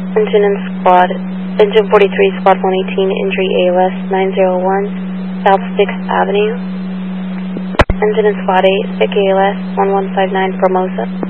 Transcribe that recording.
Engine and squad, Engine 43, Squad 118, injury AOS 901, South 6th Avenue. Engine and squad 8, sick AOS 1159, Formosa.